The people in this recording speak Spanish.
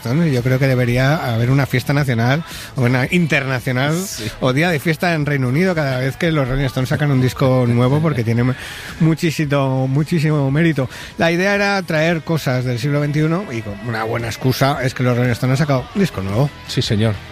Yo creo que debería haber una fiesta nacional o una internacional o día de fiesta en Reino Unido cada vez que los Rolling Stones sacan un disco nuevo, porque tiene muchísimo mérito. La idea era traer cosas del siglo XXI y con una buena excusa es que los Rolling Stones han sacado un disco nuevo. Sí, señor.